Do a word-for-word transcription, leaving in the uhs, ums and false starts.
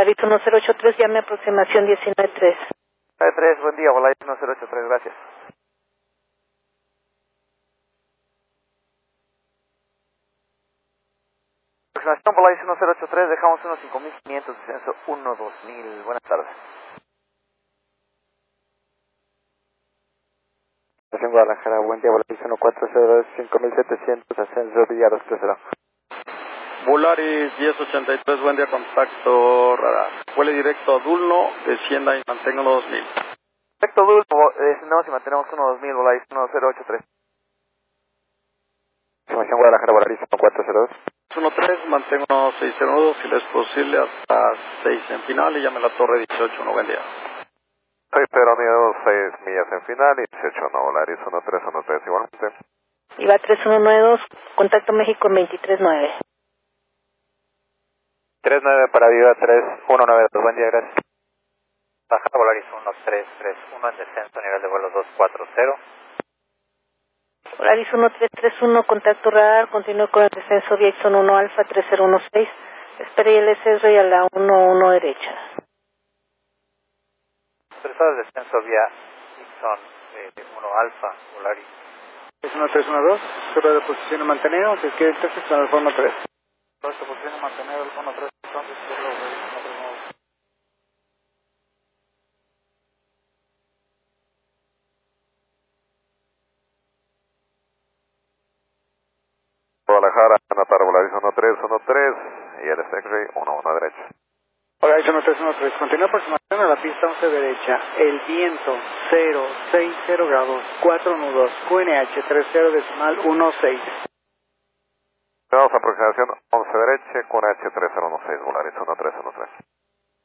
Volaris uno cero ocho tres, llame a aproximación diecinueve tres. diecinueve tres, buen día, Volaris uno cero ocho tres, gracias. Aproximación Volaris uno cero ocho tres, dejamos unos cinco mil quinientos, descenso uno dos mil, buenas tardes. En Guadalajara, buen día, Volaris uno cuatro cero dos, cinco mil setecientos, ascenso Villa dos tres cero. Volaris diez ochenta y tres, buen día, contacto radar. Vuele directo a Dulno, descienda y mantenga dos mil. Perfecto, Dulno, descendemos y mantenemos uno dos mil, Volaris uno cero ocho tres. Información Guadalajara, Volaris uno cuatro cero dos. uno tres, mantengo seis cero dos, si le es posible, hasta seis en final y llame a la torre dieciocho uno, buen día. seis cero nueve, seis millas en final y dieciocho uno, Volaris uno tres uno tres igualmente. Iba tres uno nueve dos, contacto México en veintitrés nueve. tres nueve para Viva tres uno nueve dos, buen día, gracias. Baja Volaris uno tres tres uno en descenso, nivel de vuelo dos cuatro cero. Volaris uno tres tres uno, contacto radar, continúo con el descenso vía Ixon uno Alfa tres cero uno seis. Espere el descenso y a la uno uno derecha. Autorizado el descenso vía Ixon eh, uno Alfa, Volaris. uno tres uno dos, cero de posición y manteneo, se quiere entonces con el fondo tres. Todo esto posición y manteneo el uno tres, entonces quiero uno tres uno dos. Guadalajara, anotar Volaris uno tres uno tres y el X-Ray uno uno derecha. Volaris uno tres uno tres, continúa aproximación a la pista once derecha, el viento cero seis cero grados, cuatro nudos, Q N H treinta decimal uno seis. Tenemos aproximación once derecha con H tres cero uno seis, Volaris uno tres uno tres.